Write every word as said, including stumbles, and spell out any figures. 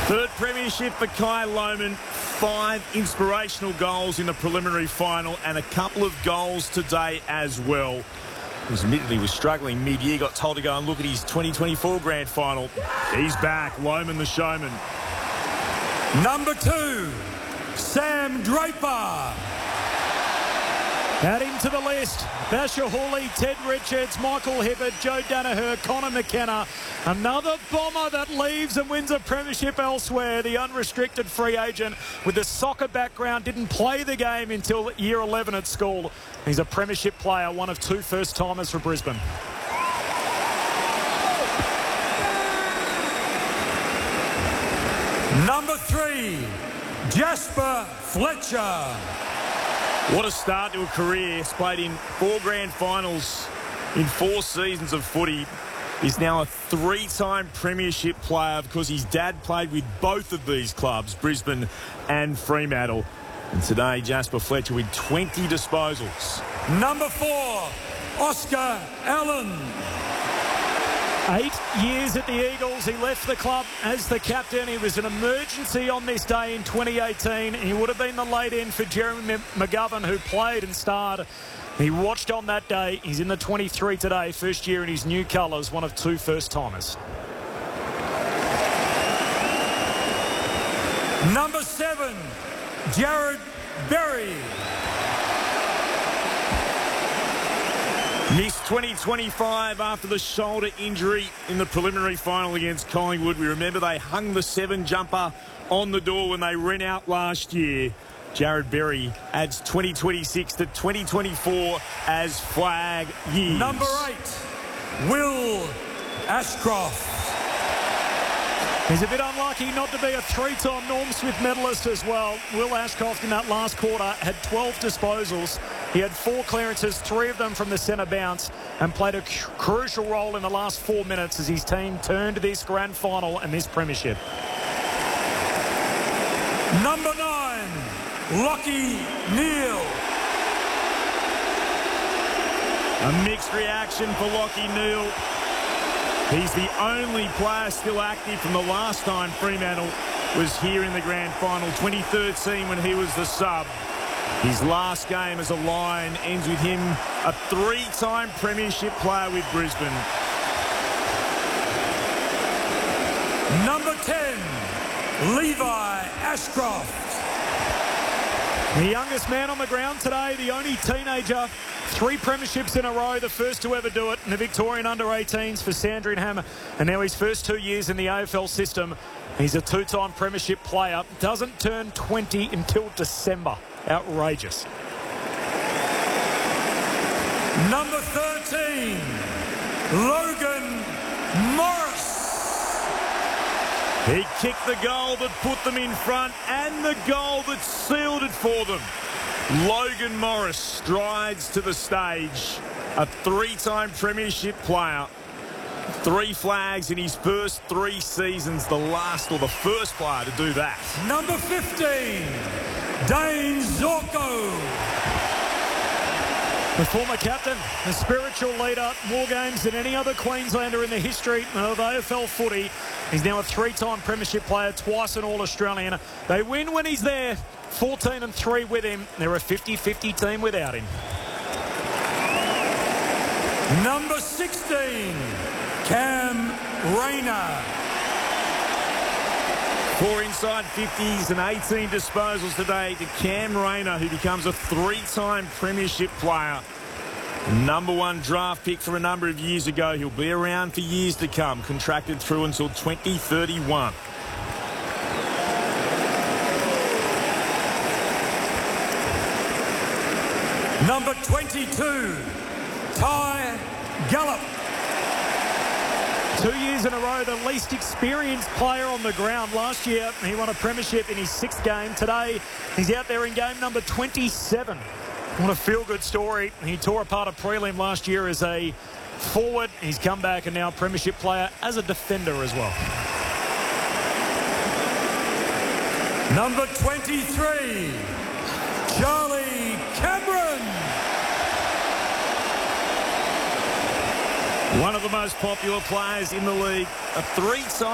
Third premiership for Kai Lohmann. Five inspirational goals in the preliminary final and a couple of goals today as well. He was admittedly was struggling mid-year, got told to go and look at his twenty twenty-four grand final. He's back, Lohmann the showman. Number two, Sam Draper. Adding to the list, Basher Hawley, Ted Richards, Michael Hibbert, Joe Danaher, Connor McKenna. Another bomber that leaves and wins a premiership elsewhere. The unrestricted free agent with a soccer background, didn't play the game until year eleven at school. He's a premiership player, one of two first-timers for Brisbane. Number three, Jasper Fletcher. What a start to a career. He's played in four grand finals in four seasons of footy. He's now a three-time premiership player because his dad played with both of these clubs, Brisbane and Fremantle. And today, Jasper Fletcher with twenty disposals. Number four, Oscar Allen. Eight years at the Eagles. He left the club as the captain. He was an emergency on this day in twenty eighteen. He would have been the late end for Jeremy McGovern, who played and starred. He watched on that day. He's in the twenty-three today, first year in his new colours, one of two first-timers. Number seven, Jared Berry. Missed twenty twenty-five after the shoulder injury in the preliminary final against Collingwood. We remember they hung the seven jumper on the door when they ran out last year. Jared Berry adds twenty twenty-six to twenty twenty-four as flag years. Number eight, Will Ashcroft. He's a bit unlucky not to be a three-time Norm Smith medalist as well. Will Ashcroft in that last quarter had twelve disposals. He had four clearances, three of them from the centre bounce, and played a cr crucial role in the last four minutes as his team turned this grand final and this premiership. Number nine, Lachie Neale. A mixed reaction for Lachie Neale. He's the only player still active from the last time Fremantle was here in the grand final, twenty thirteen, when he was the sub. His last game as a Lion ends with him a three-time premiership player with Brisbane. Number ten, Levi Ashcroft. The youngest man on the ground today, the only teenager. Three premierships in a row, the first to ever do it in the Victorian under eighteens for Sandringham. And now his first two years in the A F L system. He's a two-time premiership player. Doesn't turn twenty until December. Outrageous. Number thirteen, Logan Morris. He kicked the goal that put them in front and the goal that sealed it for them. Logan Morris strides to the stage. A three-time premiership player. Three flags in his first three seasons. The last or the first player to do that. Number fifteen, Dane Zorko. The former captain, the spiritual leader, more games than any other Queenslander in the history of A F L footy. He's now a three-time premiership player, twice an All-Australian. They win when he's there, fourteen and three with him. They're a fifty fifty team without him. Number sixteen, Cam Rayner. Four inside fifties and eighteen disposals today to Cam Rayner, who becomes a three-time premiership player. Number one draft pick for a number of years ago. He'll be around for years to come, contracted through until twenty thirty-one. Number twenty-two, Ty Gallup. Two years in a row, the least experienced player on the ground. Last year, he won a premiership in his sixth game. Today, he's out there in game number twenty-seven. What a feel-good story. He tore apart a prelim last year as a forward. He's come back and now a premiership player as a defender as well. Number twenty-three, Charlie Cameron. One of the most popular players in the league, a three-time